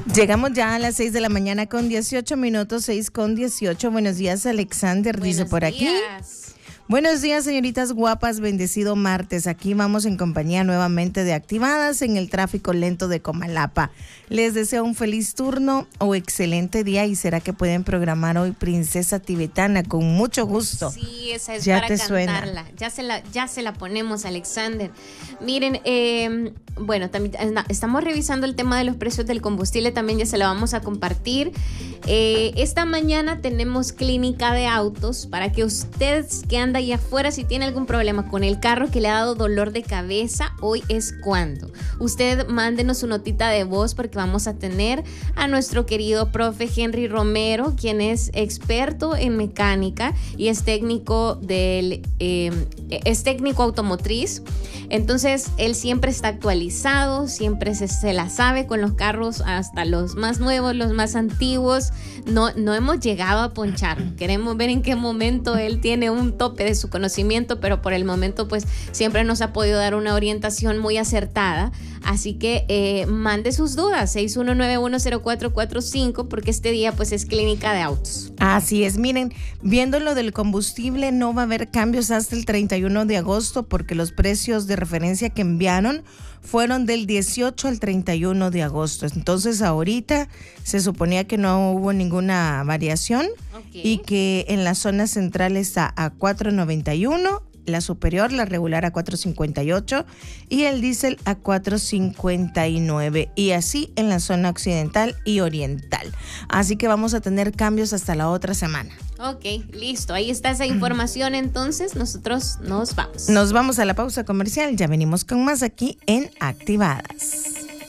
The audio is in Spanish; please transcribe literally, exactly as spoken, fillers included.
Llegamos ya a las seis de la mañana con dieciocho minutos, seis con dieciocho. Buenos días, Alexander, Buenos dice por días. aquí. Buenos días, señoritas guapas, bendecido martes. Aquí vamos en compañía nuevamente de Activadas en el tráfico lento de Comalapa. Les deseo un feliz turno o excelente día y será que pueden programar hoy Princesa Tibetana con mucho gusto. Sí, esa es ya para te cantarla. Suena. Ya se la, ya se la ponemos, Alexander. Miren, eh, bueno, también estamos revisando el tema de los precios del combustible, también ya se la vamos a compartir. Eh, esta mañana tenemos clínica de autos para que usted que anda allá afuera, si tiene algún problema con el carro que le ha dado dolor de cabeza, hoy es cuando. Usted mándenos su notita de voz porque vamos a tener a nuestro querido profe Henry Romero, quien es experto en mecánica y es técnico del eh, es técnico automotriz. Entonces él siempre está actualizado, siempre se, se la sabe con los carros, hasta los más nuevos, los más antiguos. No, no hemos llegado a ponchar. Queremos ver en qué momento él tiene un tope de su conocimiento, pero por el momento pues siempre nos ha podido dar una orientación muy acertada. Así que eh, mande sus dudas, seis uno nueve uno cero cuatro cuatro cinco, porque este día pues es clínica de autos. Así es, miren, viendo lo del combustible, no va a haber cambios hasta el treinta y uno de agosto porque los precios de referencia que enviaron fueron del dieciocho al treinta y uno de agosto. Entonces ahorita se suponía que no hubo ninguna variación, okay, y que en la zona central está a cuatro noventa y uno, la superior, la regular a cuatro cincuenta y ocho y el diésel a cuatro cincuenta y nueve, y así en la zona occidental y oriental. Así que vamos a tener cambios hasta la otra semana. Ok, listo, ahí está esa información. Entonces nosotros nos vamos. Nos vamos a la pausa comercial, ya venimos con más aquí en Activadas.